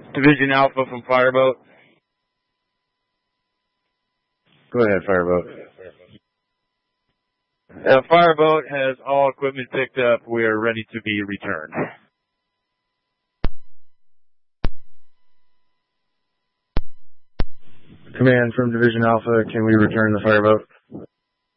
Division Alpha from Fireboat. Go ahead, Fireboat. Fireboat has all equipment picked up. We are ready to be returned. Command from Division Alpha, can we return the Fireboat?